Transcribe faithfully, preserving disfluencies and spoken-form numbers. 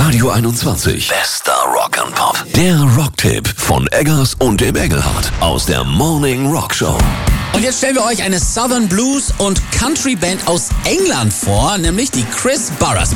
Radio einundzwanzig. Bester Rock and Pop. Der Rocktipp von Eggers und dem Engelhardt aus der Morning Rock Show. Und jetzt stellen wir euch eine Southern Blues und Country Band aus England vor, nämlich die Chris Burrers.